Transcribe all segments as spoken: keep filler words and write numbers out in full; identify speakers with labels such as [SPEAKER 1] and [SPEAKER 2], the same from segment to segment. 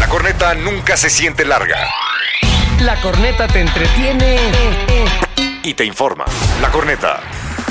[SPEAKER 1] corneta nunca se siente larga.
[SPEAKER 2] La corneta te entretiene
[SPEAKER 1] Y te informa. La corneta.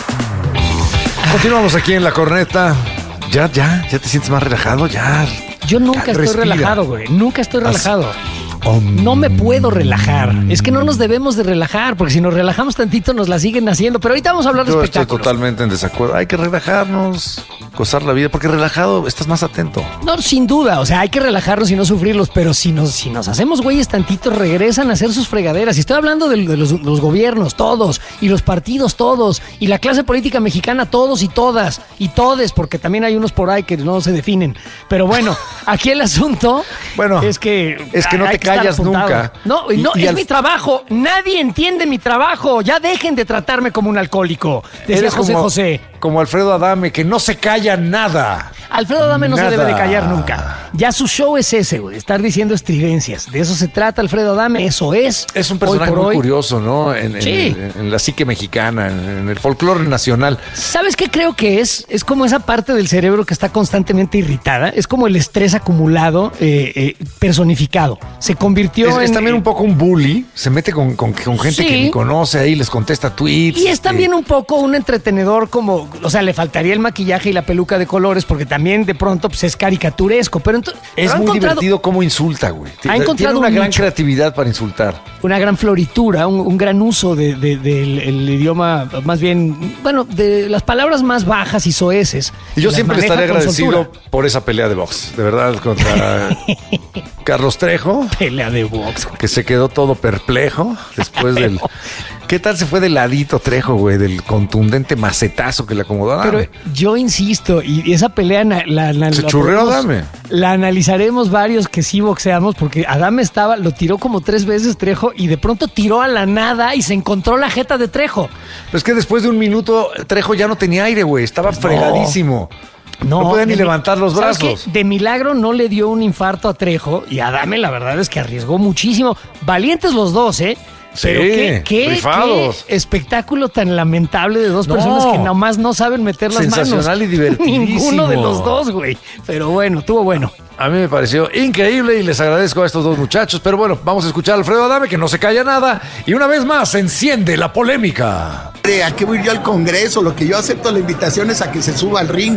[SPEAKER 3] Continuamos aquí en La Corneta. Ya, ya, ya te sientes más relajado, ya.
[SPEAKER 2] Yo nunca
[SPEAKER 3] ya,
[SPEAKER 2] estoy
[SPEAKER 3] respira.
[SPEAKER 2] relajado, güey. Nunca estoy relajado.
[SPEAKER 3] Um,
[SPEAKER 2] No me puedo relajar. Es que no nos debemos de relajar, porque si nos relajamos tantito nos la siguen haciendo. Pero ahorita vamos a hablar de
[SPEAKER 3] Yo estoy
[SPEAKER 2] espectáculos.
[SPEAKER 3] totalmente en desacuerdo. Hay que relajarnos, gozar la vida, porque relajado estás más atento.
[SPEAKER 2] No, sin duda. O sea, hay que relajarnos y no sufrirlos. Pero si nos, si nos hacemos güeyes tantitos, regresan a hacer sus fregaderas. Y estoy hablando de, de los, los gobiernos, todos. Y los partidos, todos. Y la clase política mexicana, todos y todas. Y todes, porque también hay unos por ahí que no se definen. Pero bueno, aquí el asunto
[SPEAKER 3] Bueno,
[SPEAKER 2] es que...
[SPEAKER 3] es que no
[SPEAKER 2] hay
[SPEAKER 3] te
[SPEAKER 2] estar
[SPEAKER 3] callas
[SPEAKER 2] apuntado.
[SPEAKER 3] nunca.
[SPEAKER 2] No,
[SPEAKER 3] Y-
[SPEAKER 2] no
[SPEAKER 3] y
[SPEAKER 2] es
[SPEAKER 3] al-
[SPEAKER 2] mi trabajo. Nadie entiende mi trabajo. Ya dejen de tratarme como un alcohólico. Decía
[SPEAKER 3] Eres
[SPEAKER 2] José
[SPEAKER 3] como,
[SPEAKER 2] José.
[SPEAKER 3] como Alfredo Adame, que no se calla nada.
[SPEAKER 2] Alfredo Adame no
[SPEAKER 3] Nada.
[SPEAKER 2] se debe de callar nunca. Ya su show es ese, güey, estar diciendo estridencias. De eso se trata Alfredo Adame, eso es.
[SPEAKER 3] Es un
[SPEAKER 2] Hoy
[SPEAKER 3] personaje
[SPEAKER 2] por
[SPEAKER 3] muy
[SPEAKER 2] hoy.
[SPEAKER 3] curioso, ¿no? En, en-
[SPEAKER 2] Sí.
[SPEAKER 3] en- en la psique mexicana, en, en el folclore nacional.
[SPEAKER 2] ¿Sabes qué creo que es? Es como esa parte del cerebro que está constantemente irritada. Es como el estrés acumulado, eh, eh, personificado. Se convirtió
[SPEAKER 3] Es,
[SPEAKER 2] en...
[SPEAKER 3] es también un poco un bully. Se mete con, con- con gente
[SPEAKER 2] Sí.
[SPEAKER 3] que ni conoce ahí, les contesta tweets.
[SPEAKER 2] Y es
[SPEAKER 3] este,
[SPEAKER 2] también un poco un entretenedor como, o sea, le faltaría el maquillaje y la peluca de colores porque también de pronto pues, es caricaturesco, pero entonces
[SPEAKER 3] Es muy divertido cómo insulta, güey.
[SPEAKER 2] Ha encontrado
[SPEAKER 3] Tiene una
[SPEAKER 2] un
[SPEAKER 3] gran
[SPEAKER 2] nicho.
[SPEAKER 3] creatividad para insultar.
[SPEAKER 2] una gran floritura, un, un gran uso de- de- del el idioma, más bien, bueno, de las palabras más bajas y soeces.
[SPEAKER 3] Y yo
[SPEAKER 2] Las
[SPEAKER 3] siempre
[SPEAKER 2] maneja
[SPEAKER 3] estaré
[SPEAKER 2] con
[SPEAKER 3] agradecido
[SPEAKER 2] soltura.
[SPEAKER 3] por esa pelea de box, de verdad, contra Carlos Trejo,
[SPEAKER 2] Pelea de box, güey.
[SPEAKER 3] que se quedó todo perplejo después del... ¿Qué tal se fue de ladito Trejo, güey? Del contundente macetazo que le acomodó a Adame.
[SPEAKER 2] Pero yo insisto, y esa pelea na- la, la-
[SPEAKER 3] Se
[SPEAKER 2] la
[SPEAKER 3] churreó
[SPEAKER 2] podemos-
[SPEAKER 3] Adame.
[SPEAKER 2] La analizaremos varios que sí boxeamos, porque Adame estaba, lo tiró como tres veces Trejo y de pronto tiró a la nada y se encontró la jeta de Trejo.
[SPEAKER 3] Pero es que después de un minuto Trejo ya no tenía aire, güey. Estaba fregadísimo. No, podía ni
[SPEAKER 2] de mi-
[SPEAKER 3] levantar los
[SPEAKER 2] ¿sabes
[SPEAKER 3] brazos.
[SPEAKER 2] qué? De milagro no le dio un infarto a Trejo y Adame la verdad es que arriesgó muchísimo. Valientes los dos, ¿eh? Pero
[SPEAKER 3] Sí,
[SPEAKER 2] qué, qué,
[SPEAKER 3] rifados.
[SPEAKER 2] qué espectáculo tan lamentable de dos
[SPEAKER 3] No.
[SPEAKER 2] personas que nomás no saben meter las manos.
[SPEAKER 3] Sensacional y divertidísimo.
[SPEAKER 2] Ninguno de los dos, güey. Pero bueno, estuvo bueno.
[SPEAKER 3] A mí me pareció increíble y les agradezco a estos dos muchachos. Pero bueno, vamos a escuchar a Alfredo Adame, que no se calla nada. Y una vez más se enciende la polémica.
[SPEAKER 4] ¿A qué voy yo al Congreso? Lo que yo acepto la invitación es a que se suba al ring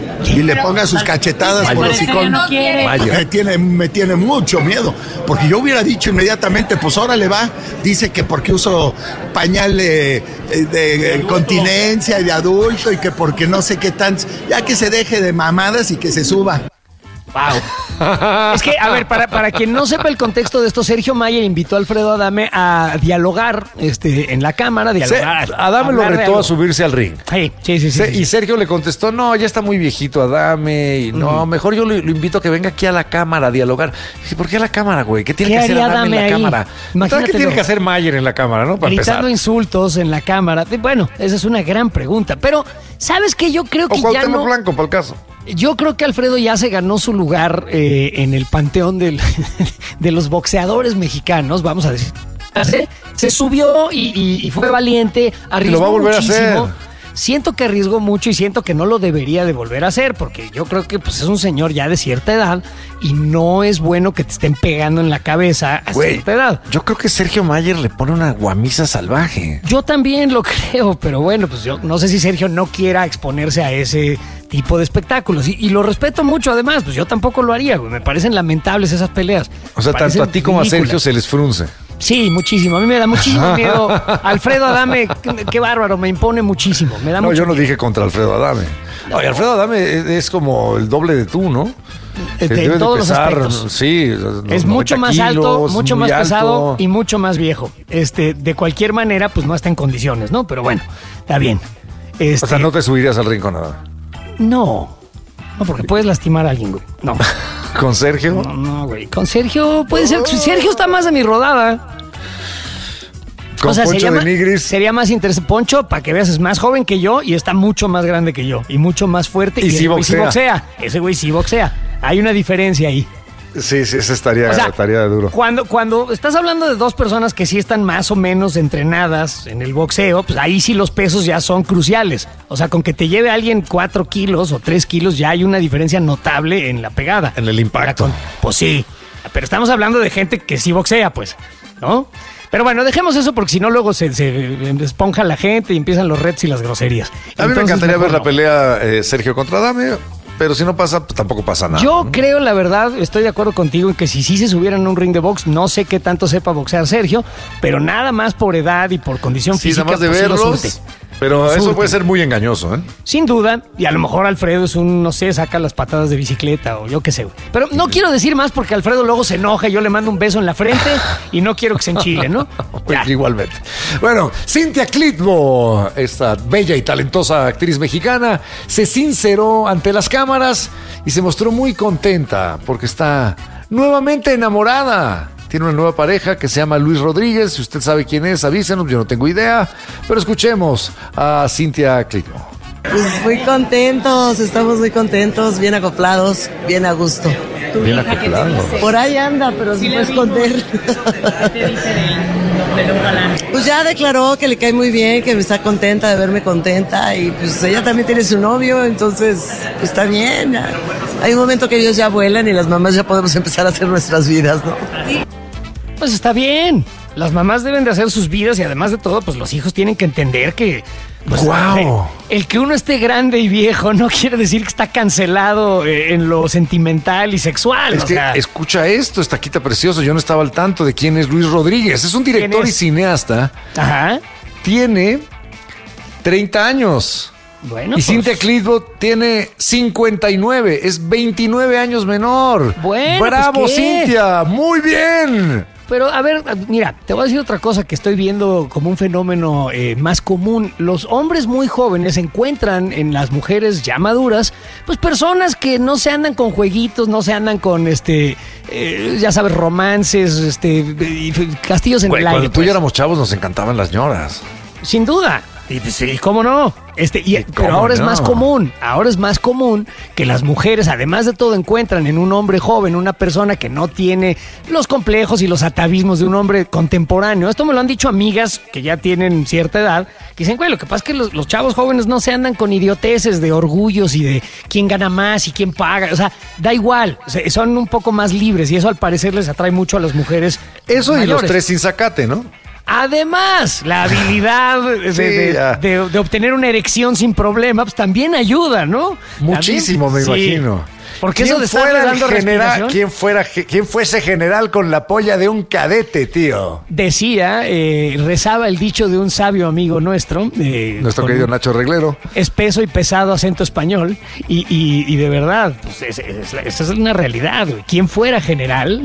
[SPEAKER 4] y le ponga sus cachetadas por hocicón.
[SPEAKER 5] no quiere.
[SPEAKER 4] Me tiene, me tiene mucho miedo, porque yo hubiera dicho inmediatamente, pues órale va, dice que porque uso pañal de, de, de continencia y de adulto y que porque no sé qué tan, ya que se deje de mamadas y que se suba.
[SPEAKER 2] Wow. Es que, a ver, para, para quien no sepa el contexto de esto, Sergio Mayer invitó a Alfredo Adame a dialogar este, en la cámara.
[SPEAKER 3] Se-
[SPEAKER 2] Dialogar,
[SPEAKER 3] Adame lo
[SPEAKER 2] hablar de
[SPEAKER 3] retó
[SPEAKER 2] algo.
[SPEAKER 3] a subirse al ring.
[SPEAKER 2] Sí, sí, sí. sí,
[SPEAKER 3] Se-
[SPEAKER 2] sí.
[SPEAKER 3] Y Sergio le contestó, no, ya está muy viejito Adame, y no, mejor yo lo, lo invito a que venga aquí a la cámara a dialogar. Dije, ¿por qué a la cámara, güey? ¿Qué tiene
[SPEAKER 2] ¿Qué
[SPEAKER 3] que hacer
[SPEAKER 2] haría
[SPEAKER 3] Adame en la
[SPEAKER 2] Adame ahí?
[SPEAKER 3] cámara? ¿Qué
[SPEAKER 2] Imagínatelo.
[SPEAKER 3] tiene que hacer Mayer en la cámara, no? Para
[SPEAKER 2] Gritando
[SPEAKER 3] empezar.
[SPEAKER 2] insultos en la cámara. De- Bueno, esa es una gran pregunta. Pero, ¿sabes qué? Yo creo
[SPEAKER 3] O
[SPEAKER 2] que ya
[SPEAKER 3] Cuauhtémoc
[SPEAKER 2] no...
[SPEAKER 3] Blanco, para el caso.
[SPEAKER 2] Yo creo que Alfredo ya se ganó su lugar eh, en el panteón del- de los boxeadores mexicanos, vamos a decir. Se, se subió y, y- y fue valiente, arriesgó
[SPEAKER 3] va a volver a
[SPEAKER 2] muchísimo.
[SPEAKER 3] hacer.
[SPEAKER 2] Siento que arriesgó mucho y siento que no lo debería de volver a hacer, porque yo creo que pues, es un señor ya de cierta edad y no es bueno que te estén pegando en la cabeza a
[SPEAKER 3] Güey,
[SPEAKER 2] cierta edad.
[SPEAKER 3] yo creo que Sergio Mayer le pone una guamisa salvaje.
[SPEAKER 2] Yo también lo creo, pero bueno, pues yo no sé si Sergio no quiera exponerse a ese tipo de espectáculos. Y, y lo respeto mucho, además, pues yo tampoco lo haría, güey. Me parecen lamentables esas peleas.
[SPEAKER 3] O sea,
[SPEAKER 2] Me
[SPEAKER 3] tanto
[SPEAKER 2] parecen
[SPEAKER 3] a ti como a
[SPEAKER 2] ridículas.
[SPEAKER 3] Sergio se les frunce.
[SPEAKER 2] Sí, muchísimo. A mí me da muchísimo miedo. Alfredo Adame, qué, qué bárbaro, me impone muchísimo. Me da
[SPEAKER 3] No,
[SPEAKER 2] mucho
[SPEAKER 3] yo no
[SPEAKER 2] miedo.
[SPEAKER 3] dije contra Alfredo Adame. No, y Alfredo Adame es, es como el doble de tú, ¿no?
[SPEAKER 2] De-
[SPEAKER 3] Que
[SPEAKER 2] de
[SPEAKER 3] debe de
[SPEAKER 2] todos los
[SPEAKER 3] pesar,
[SPEAKER 2] aspectos.
[SPEAKER 3] Sí.
[SPEAKER 2] Es mucho más alto, mucho más pesado y
[SPEAKER 3] y
[SPEAKER 2] mucho más viejo. Este, de cualquier manera, pues no está en condiciones, ¿no? Pero bueno, está bien. Este,
[SPEAKER 3] O sea, no te subirías al ring con nada.
[SPEAKER 2] no. No, porque puedes lastimar a alguien, güey. No.
[SPEAKER 3] ¿Con Sergio?
[SPEAKER 2] No, no, güey. Con Sergio puede ser. Sergio está más de mi rodada.
[SPEAKER 3] ¿Con
[SPEAKER 2] sería
[SPEAKER 3] Poncho de
[SPEAKER 2] ma-
[SPEAKER 3] Nigris?
[SPEAKER 2] Sería más interesante. Poncho, para que veas, es más joven que yo y está mucho más grande que yo. Y mucho más fuerte.
[SPEAKER 3] Y
[SPEAKER 2] ese
[SPEAKER 3] sí
[SPEAKER 2] güey sí
[SPEAKER 3] boxea.
[SPEAKER 2] boxea. Ese güey sí boxea. Hay una diferencia ahí.
[SPEAKER 3] Sí, sí, ese estaría,
[SPEAKER 2] O sea,
[SPEAKER 3] estaría duro.
[SPEAKER 2] Cuando, cuando estás hablando de dos personas que sí están más o menos entrenadas en el boxeo, pues ahí sí los pesos ya son cruciales. O sea, con que te lleve alguien cuatro kilos o tres kilos, ya hay una diferencia notable en la pegada.
[SPEAKER 3] En el impacto.
[SPEAKER 2] Ya con- pues sí. Pero estamos hablando de gente que sí boxea, pues, ¿no? Pero bueno, dejemos eso porque si no luego se, se esponja la gente y empiezan los retos y las groserías.
[SPEAKER 3] A mí me
[SPEAKER 2] Entonces,
[SPEAKER 3] encantaría ver
[SPEAKER 2] mejor
[SPEAKER 3] la
[SPEAKER 2] no.
[SPEAKER 3] pelea eh, Sergio contra Adame, pero si no pasa, pues tampoco pasa nada.
[SPEAKER 2] Yo
[SPEAKER 3] ¿no?
[SPEAKER 2] creo, la verdad, estoy de acuerdo contigo en que si sí se subieran a un ring de box, no sé qué tanto sepa boxear Sergio, pero nada más por edad y por condición
[SPEAKER 3] Sí,
[SPEAKER 2] física.
[SPEAKER 3] nada más de
[SPEAKER 2] pues sí lo
[SPEAKER 3] verlos.
[SPEAKER 2] surte.
[SPEAKER 3] Pero eso
[SPEAKER 2] Surte.
[SPEAKER 3] puede ser muy engañoso, ¿eh?
[SPEAKER 2] Sin duda, y a lo mejor Alfredo es un, no sé, saca las patadas de bicicleta o yo qué sé. Güey. Pero no quiero decir más porque Alfredo luego se enoja y yo le mando un beso en la frente y no quiero que se enchile, ¿no? Ya.
[SPEAKER 3] Igualmente. Bueno, Cintia Clitbo, esta bella y talentosa actriz mexicana, se sinceró ante las cámaras y se mostró muy contenta porque está nuevamente enamorada. Tiene una nueva pareja que se llama Luis Rodríguez. Si usted sabe quién es, avísenos, yo no tengo idea. Pero escuchemos a Cintia Clitbo.
[SPEAKER 5] Pues muy contentos, estamos muy contentos, bien acoplados, bien a gusto.
[SPEAKER 3] Bien acoplado.
[SPEAKER 5] Por ahí anda, pero se puede esconder.
[SPEAKER 6] ¿Qué te dice del, del galán?
[SPEAKER 5] Pues ya declaró que le cae muy bien, que está contenta de verme contenta y pues ella también tiene su novio, entonces pues está bien. Ya. Hay un momento que ellos ya vuelan y las mamás ya podemos empezar a hacer nuestras vidas, ¿no?
[SPEAKER 2] Pues está bien. Las mamás deben de hacer sus vidas y además de todo, pues los hijos tienen que entender que... Pues,
[SPEAKER 3] ¡Guau!
[SPEAKER 2] El, el que uno esté grande y viejo no quiere decir que está cancelado eh, en lo sentimental y sexual.
[SPEAKER 3] Es
[SPEAKER 2] o
[SPEAKER 3] que
[SPEAKER 2] sea,
[SPEAKER 3] escucha esto, estaquita precioso. Yo no estaba al tanto de quién es Luis Rodríguez. Es un director
[SPEAKER 2] ¿Quién
[SPEAKER 3] y
[SPEAKER 2] es?
[SPEAKER 3] cineasta.
[SPEAKER 2] Ajá.
[SPEAKER 3] Tiene treinta años.
[SPEAKER 2] Bueno,
[SPEAKER 3] Y
[SPEAKER 2] pues,
[SPEAKER 3] Cintia Clitbo tiene cincuenta y nueve, es veintinueve años menor.
[SPEAKER 2] Bueno,
[SPEAKER 3] ¡Bravo,
[SPEAKER 2] pues, ¿qué?
[SPEAKER 3] Cintia! ¡Muy bien!
[SPEAKER 2] Pero a ver, mira, te voy a decir otra cosa que estoy viendo como un fenómeno eh, más común. Los hombres muy jóvenes encuentran en las mujeres ya maduras, pues personas que no se andan con jueguitos, no se andan con, este, eh, ya sabes, romances, este, y castillos en
[SPEAKER 3] Güey,
[SPEAKER 2] el aire.
[SPEAKER 3] cuando tú y
[SPEAKER 2] pues.
[SPEAKER 3] yo éramos chavos nos encantaban las ñoras.
[SPEAKER 2] Sin duda. Y pues, sí, ¿cómo no? Este, y, pero
[SPEAKER 3] ¿Cómo
[SPEAKER 2] ahora es
[SPEAKER 3] no?
[SPEAKER 2] más común, ahora es más común que las mujeres, además de todo, encuentran en un hombre joven una persona que no tiene los complejos y los atavismos de un hombre contemporáneo. Esto me lo han dicho amigas que ya tienen cierta edad, que dicen, güey, lo que pasa es que los, los chavos jóvenes no se andan con idioteces de orgullos y de quién gana más y quién paga. O sea, da igual, o sea, son un poco más libres y eso al parecer les atrae mucho a las mujeres
[SPEAKER 3] Eso y los
[SPEAKER 2] mayores.
[SPEAKER 3] tres sin zacate, ¿no?
[SPEAKER 2] Además, la habilidad de,
[SPEAKER 3] Sí,
[SPEAKER 2] de-
[SPEAKER 3] ya.
[SPEAKER 2] de- de obtener una erección sin problema, pues también ayuda, ¿no?
[SPEAKER 3] Muchísimo,
[SPEAKER 2] También-
[SPEAKER 3] me
[SPEAKER 2] sí.
[SPEAKER 3] imagino.
[SPEAKER 2] Porque eso
[SPEAKER 3] ¿Quién
[SPEAKER 2] de estar
[SPEAKER 3] fuera el
[SPEAKER 2] dando
[SPEAKER 3] general,
[SPEAKER 2] respiración,
[SPEAKER 3] ¿quién, fuera, ge- ¿Quién fuese general con la polla de un cadete, tío?
[SPEAKER 2] decía, eh, rezaba el dicho de un sabio amigo nuestro, eh,
[SPEAKER 3] Nuestro
[SPEAKER 2] con
[SPEAKER 3] querido
[SPEAKER 2] un
[SPEAKER 3] Nacho Reglero.
[SPEAKER 2] espeso y pesado acento español, y, y- y de verdad, pues, es- es- esa es una realidad, güey. ¿Quién fuera general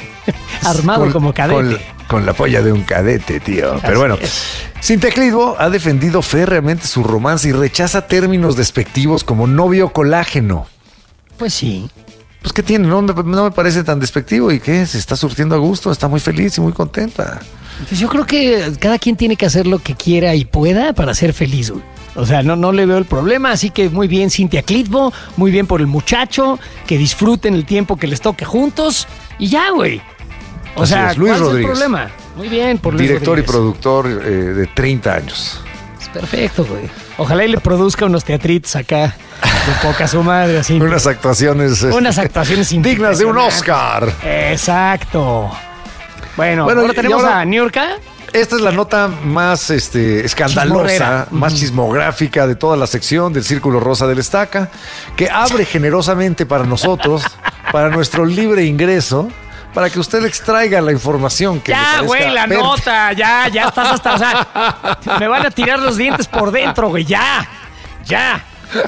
[SPEAKER 2] armado
[SPEAKER 3] Con-
[SPEAKER 2] como cadete?
[SPEAKER 3] Con, con la polla de un cadete, tío. Pero
[SPEAKER 2] Así
[SPEAKER 3] bueno,
[SPEAKER 2] es.
[SPEAKER 3] Cintia Clitbo ha defendido férreamente su romance y rechaza términos despectivos como novio colágeno.
[SPEAKER 2] Pues sí.
[SPEAKER 3] Pues, ¿qué tiene? No me, no me parece tan despectivo. ¿Y qué? Se está surtiendo a gusto, está muy feliz y muy contenta.
[SPEAKER 2] Pues yo creo que cada quien tiene que hacer lo que quiera y pueda para ser feliz, güey. O sea, no, no le veo el problema, así que muy bien Cintia Clitbo, muy bien por el muchacho, que disfruten el tiempo que les toque juntos y ya, güey. O
[SPEAKER 3] Así
[SPEAKER 2] sea,
[SPEAKER 3] es, Luis
[SPEAKER 2] ¿cuál es el
[SPEAKER 3] Rodríguez.
[SPEAKER 2] problema? Muy bien por Luis
[SPEAKER 3] Director y
[SPEAKER 2] Rodríguez.
[SPEAKER 3] productor eh, de treinta años.
[SPEAKER 2] Es perfecto, güey. Ojalá y le produzca unos teatritos acá de poca su madre, así.
[SPEAKER 3] Unas actuaciones. eh,
[SPEAKER 2] Unas actuaciones
[SPEAKER 3] dignas de un
[SPEAKER 2] impresionantes.
[SPEAKER 3] Oscar.
[SPEAKER 2] Exacto. Bueno,
[SPEAKER 3] Bueno,
[SPEAKER 2] ahora
[SPEAKER 3] y
[SPEAKER 2] tenemos
[SPEAKER 3] ahora-
[SPEAKER 2] a Niurka.
[SPEAKER 3] Esta es la nota más este, escandalosa,
[SPEAKER 2] Chismorrera.
[SPEAKER 3] más
[SPEAKER 2] Ujú.
[SPEAKER 3] chismográfica de toda la sección del Círculo Rosa del Estaca, que abre generosamente para nosotros, para nuestro libre ingreso, para que usted extraiga la información que le
[SPEAKER 2] Ya,
[SPEAKER 3] parezca
[SPEAKER 2] güey, la
[SPEAKER 3] per-
[SPEAKER 2] nota, ya, ya estás hasta, o sea, me van a tirar los dientes por dentro, güey, ya, ya.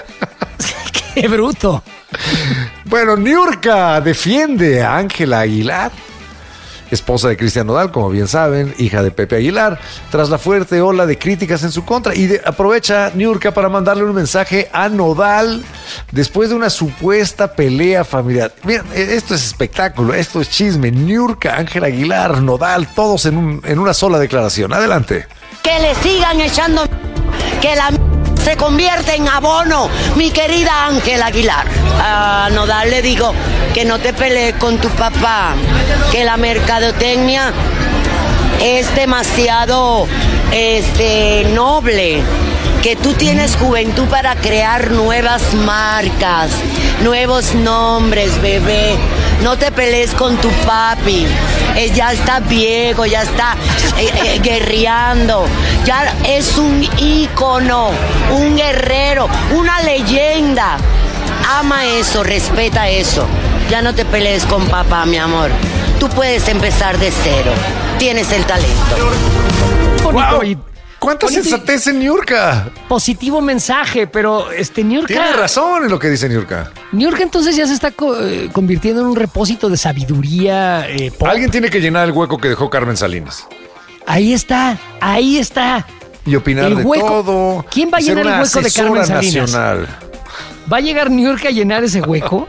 [SPEAKER 2] Qué bruto.
[SPEAKER 3] Bueno, Niurka defiende a Ángela Aguilar, esposa de Cristian Nodal, como bien saben, hija de Pepe Aguilar, tras la fuerte ola de críticas en su contra. Y de- aprovecha Niurka para mandarle un mensaje a Nodal después de una supuesta pelea familiar. Miren, esto es espectáculo, esto es chisme. Niurka, Ángela Aguilar, Nodal, todos en, un- en una sola declaración. Adelante.
[SPEAKER 7] Que le sigan echando que la se convierte en abono, mi querida Ángela Aguilar. A Nodal le digo que no te pelees con tu papá, que la mercadotecnia es demasiado este, noble, que tú tienes juventud para crear nuevas marcas, nuevos nombres, bebé. No te pelees con tu papi. Eh, ya está viejo, ya está eh, eh, guerreando. Ya es un ícono, un guerrero, una leyenda. Ama eso, respeta eso. Ya no te pelees con papá, mi amor. Tú puedes empezar de cero. Tienes el talento.
[SPEAKER 2] Bonito
[SPEAKER 3] Wow.
[SPEAKER 2] y
[SPEAKER 3] ¿Cuánta
[SPEAKER 2] bonito y
[SPEAKER 3] sensatez en Niurka?
[SPEAKER 2] positivo mensaje, pero este Niurka...
[SPEAKER 3] Tiene razón en lo que dice Niurka.
[SPEAKER 2] Niurka entonces ya se está co- eh, convirtiendo en un repósito de sabiduría eh, pop.
[SPEAKER 3] Alguien tiene que llenar el hueco que dejó Carmen Salinas.
[SPEAKER 2] Ahí está, ahí está.
[SPEAKER 3] Y opinar
[SPEAKER 2] El
[SPEAKER 3] de
[SPEAKER 2] hueco.
[SPEAKER 3] todo.
[SPEAKER 2] ¿Quién va a
[SPEAKER 3] Ser
[SPEAKER 2] llenar el
[SPEAKER 3] una
[SPEAKER 2] hueco de Carmen
[SPEAKER 3] asesora
[SPEAKER 2] Salinas?
[SPEAKER 3] nacional.
[SPEAKER 2] ¿Va a llegar Niurka a llenar ese hueco?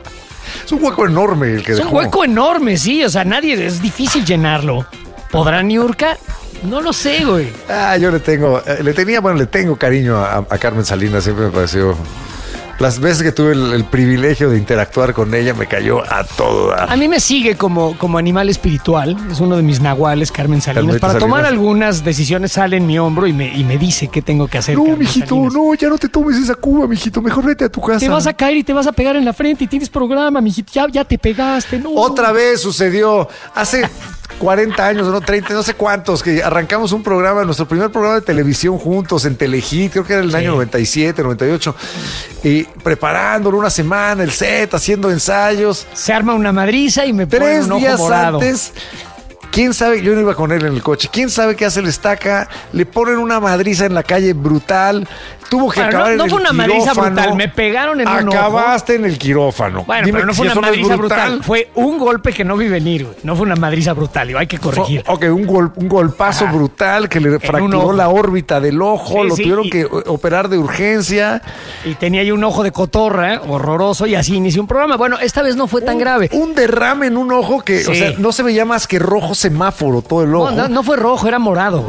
[SPEAKER 3] Es un hueco enorme el que
[SPEAKER 2] Es
[SPEAKER 3] dejó.
[SPEAKER 2] un hueco enorme, sí. O sea, nadie, es difícil llenarlo. ¿Podrá Niurka? No lo sé, güey.
[SPEAKER 3] Ah, yo le tengo, eh, le tenía, bueno, le tengo cariño a, a Carmen Salinas, siempre me pareció. Las veces que tuve el, el privilegio de interactuar con ella, me cayó a todo dar.
[SPEAKER 2] A mí me sigue como, como animal espiritual. Es uno de mis nahuales, Carmen Salinas.
[SPEAKER 3] Carmelita
[SPEAKER 2] Para tomar
[SPEAKER 3] Salinas.
[SPEAKER 2] algunas decisiones sale en mi hombro y me, y me dice qué tengo que hacer.
[SPEAKER 3] No,
[SPEAKER 2] Carmen
[SPEAKER 3] mijito,
[SPEAKER 2] Salinas.
[SPEAKER 3] no, ya no te tomes esa cuba, mijito. Mejor vete a tu casa.
[SPEAKER 2] Te vas a caer y te vas a pegar en la frente y tienes programa, mijito. Ya, ya te pegaste, ¿no?
[SPEAKER 3] Otra vez sucedió. Hace cuarenta años, no treinta, no sé cuántos, que arrancamos un programa, nuestro primer programa de televisión juntos en Telehit, creo que era el
[SPEAKER 2] Sí.
[SPEAKER 3] año noventa y siete, noventa y ocho, y preparándolo una semana, el set, haciendo ensayos.
[SPEAKER 2] Se arma una madriza y me pone
[SPEAKER 3] Tres
[SPEAKER 2] un ojo
[SPEAKER 3] días
[SPEAKER 2] morado.
[SPEAKER 3] antes, quién sabe, yo no iba con él en el coche, quién sabe qué hace el estaca, le ponen una madriza en la calle brutal, tuvo que
[SPEAKER 2] Bueno,
[SPEAKER 3] acabar
[SPEAKER 2] no-
[SPEAKER 3] en
[SPEAKER 2] no
[SPEAKER 3] el
[SPEAKER 2] fue una madriza
[SPEAKER 3] quirófano.
[SPEAKER 2] brutal, me pegaron en un ojo.
[SPEAKER 3] Acabaste en el quirófano.
[SPEAKER 2] Bueno,
[SPEAKER 3] Dime
[SPEAKER 2] pero no
[SPEAKER 3] que
[SPEAKER 2] fue
[SPEAKER 3] si
[SPEAKER 2] una
[SPEAKER 3] eso no es
[SPEAKER 2] madriza brutal. Fue un golpe que no vi venir, güey. No fue una madriza brutal, digo, hay que corregir.
[SPEAKER 3] Fue- ok, un, gol, un golpazo
[SPEAKER 2] Ajá.
[SPEAKER 3] brutal que le
[SPEAKER 2] un
[SPEAKER 3] fracturó
[SPEAKER 2] ojo.
[SPEAKER 3] la órbita del ojo,
[SPEAKER 2] Sí,
[SPEAKER 3] lo
[SPEAKER 2] sí,
[SPEAKER 3] tuvieron
[SPEAKER 2] y-
[SPEAKER 3] que o- operar de urgencia.
[SPEAKER 2] Y tenía yo un ojo de cotorra, ¿eh? Horroroso, y así inició un programa. Bueno, esta vez no fue tan grave.
[SPEAKER 3] Un derrame en un ojo que, o
[SPEAKER 2] Sí.
[SPEAKER 3] sea, no se veía más que rojo semáforo todo el ojo.
[SPEAKER 2] No, no, no fue rojo, era morado.